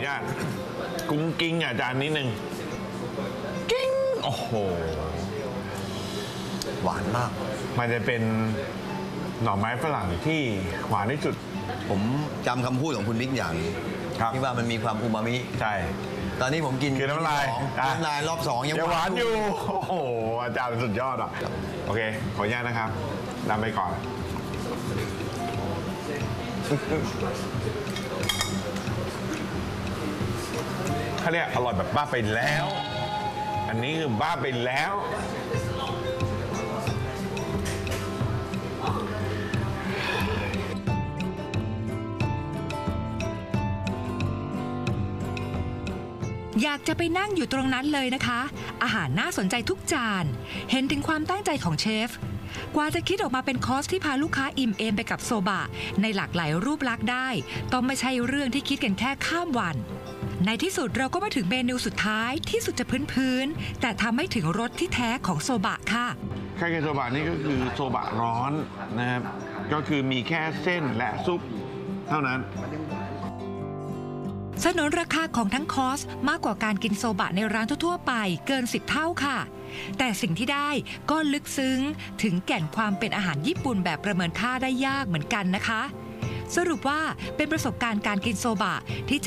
ญาตกุ้งกิ้งจานนิดนึงกิ้งโอ้โหหวานมากมันจะเป็นหน่อไม้ฝรั่งที่หวานที่สุดผมจำคำพูดของคุณบิ๊กอย่างนี้ที่ว่ามันมีความอูมามิใช่ตอนนี้ผมกินคือน้ำลายรอบ2ยังหวานอยู่โอ้โหอาจารย์สุดยอดอ่ะโอเคขออนุญาตนะครับนำไปก่อนเขาเรียกอร่อยแบบบ้าไปแล้วอันนี้คือบ้าไปแล้วอยากจะไปนั่งอยู่ตรงนั้นเลยนะคะอาหารน่าสนใจทุกจานเห็นถึงความตั้งใจของเชฟกว่าจะคิดออกมาเป็นคอร์สที่พาลูกค้าอิ่มเอมไปกับโซบะในหลากหลายรูปลักษณ์ได้ต้องไม่ใช่เรื่องที่คิดกันแค่ข้ามวันในที่สุดเราก็มาถึงเมนูสุดท้ายที่สุดจะพื้นๆแต่ทำให้ถึงรสที่แท้ของโซบะค่ะไข่เค็มโซบะนี่ก็คือโซบะร้อนนะครับก็คือมีแค่เส้นและซุปเท่านั้นสนนราคาของทั้งคอร์สมากกว่าการกินโซบะในร้านทั่วๆไปเกิน10เท่าค่ะแต่สิ่งที่ได้ก็ลึกซึ้งถึงแก่นความเป็นอาหารญี่ปุ่นแบบประเมินค่าได้ยากเหมือนกันนะคะสรุปว่าเป็นประสบการณ์การกินโซบะที่